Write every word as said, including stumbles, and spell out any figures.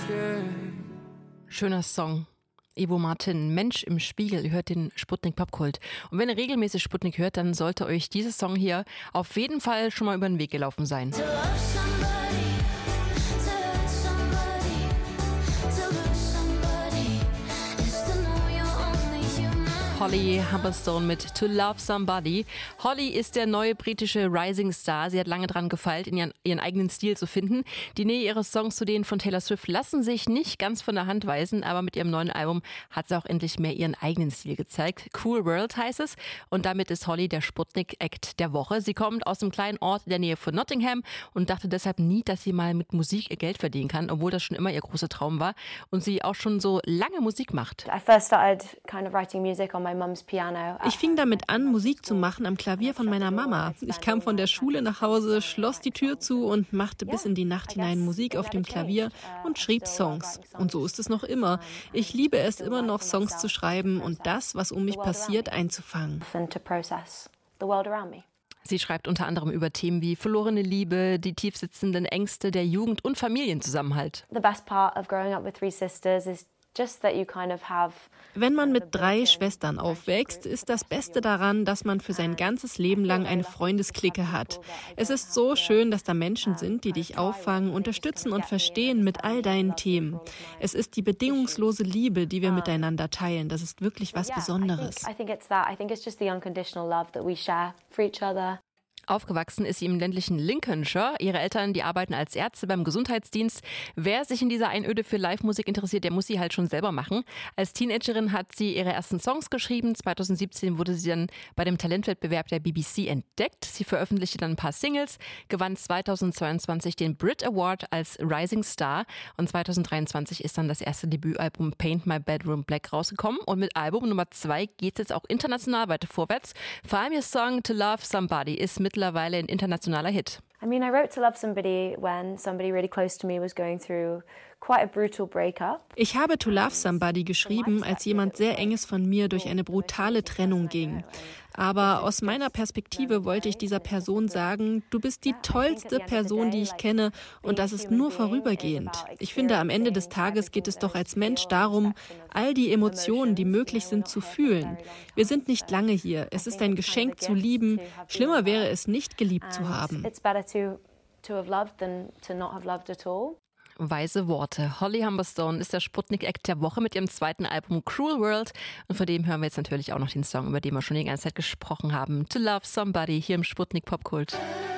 Schöner Song. Ivo Martin, Mensch im Spiegel, ihr hört den Sputnik Popkult. Und wenn ihr regelmäßig Sputnik hört, dann sollte euch dieser Song hier auf jeden Fall schon mal über den Weg gelaufen sein. Holly Humberstone mit To Love Somebody. Holly ist der neue britische Rising Star. Sie hat lange dran gefeilt, in ihren, ihren eigenen Stil zu finden. Die Nähe ihrer Songs zu denen von Taylor Swift lassen sich nicht ganz von der Hand weisen, aber mit ihrem neuen Album hat sie auch endlich mehr ihren eigenen Stil gezeigt. Cool World heißt es und damit ist Holly der Sputnik-Act der Woche. Sie kommt aus einem kleinen Ort in der Nähe von Nottingham und dachte deshalb nie, dass sie mal mit Musik ihr Geld verdienen kann, obwohl das schon immer ihr großer Traum war und sie auch schon so lange Musik macht. I first started kind of writing music on Ich fing damit an, Musik zu machen am Klavier von meiner Mama. Ich kam von der Schule nach Hause, schloss die Tür zu und machte bis in die Nacht hinein Musik auf dem Klavier und schrieb Songs. Und so ist es noch immer. Ich liebe es immer noch, Songs zu schreiben und das, was um mich passiert, einzufangen. Sie schreibt unter anderem über Themen wie verlorene Liebe, die tiefsitzenden Ängste der Jugend und Familienzusammenhalt. The best part of growing up with three sisters is just that you kind of have. Wenn man mit drei Schwestern aufwächst, ist das Beste daran, dass man für sein ganzes Leben lang eine Freundesklicke hat. Es ist so schön, dass da Menschen sind, die dich auffangen, unterstützen und verstehen mit all deinen Themen. Es ist die bedingungslose Liebe, die wir miteinander teilen. Das ist wirklich was Besonderes. I think it's that. I think it's just the unconditional love that we share for each other. Aufgewachsen ist sie im ländlichen Lincolnshire. Ihre Eltern, die arbeiten als Ärzte beim Gesundheitsdienst. Wer sich in dieser Einöde für Live-Musik interessiert, der muss sie halt schon selber machen. Als Teenagerin hat sie ihre ersten Songs geschrieben. zwanzig siebzehn wurde sie dann bei dem Talentwettbewerb der B B C entdeckt. Sie veröffentlichte dann ein paar Singles, gewann zweitausendzweiundzwanzig den Brit Award als Rising Star und zweitausenddreiundzwanzig ist dann das erste Debütalbum Paint My Bedroom Black rausgekommen und mit Album Nummer zwei geht es jetzt auch international weiter vorwärts. Vor allem ihr Song To Love Somebody ist mit mittlerweile ein internationaler Hit. I mean, I wrote To Love Somebody when somebody really close to me was going through quite a brutal breakup. Ich habe To Love Somebody geschrieben, als jemand sehr Enges von mir durch eine brutale Trennung ging. Aber aus meiner Perspektive wollte ich dieser Person sagen, du bist die tollste Person, die ich kenne und das ist nur vorübergehend. Ich finde, am Ende des Tages geht es doch als Mensch darum, all die Emotionen, die möglich sind, zu fühlen. Wir sind nicht lange hier. Es ist ein Geschenk zu lieben. Schlimmer wäre es nicht, geliebt zu haben. Weise Worte. Holly Humberstone ist der Sputnik-Act der Woche mit ihrem zweiten Album Cruel World. Und von dem hören wir jetzt natürlich auch noch den Song, über den wir schon die ganze Zeit gesprochen haben. To Love Somebody hier im Sputnik Popkult.